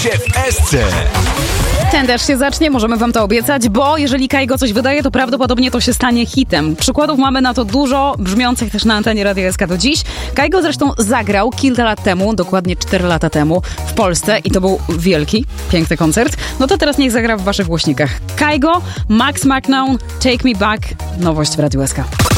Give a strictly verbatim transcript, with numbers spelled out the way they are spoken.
w S C. Ten też się zacznie, możemy wam to obiecać, bo jeżeli Kajgo coś wydaje, to prawdopodobnie to się stanie hitem. Przykładów mamy na to dużo, brzmiących też na antenie Radia S K do dziś. Kajgo zresztą zagrał kilka lat temu, dokładnie cztery lata temu, w Polsce i to był wielki, piękny koncert. No to teraz niech zagra w waszych głośnikach. Kajgo, Max McNown, Take Me Back, nowość w Radiu S K.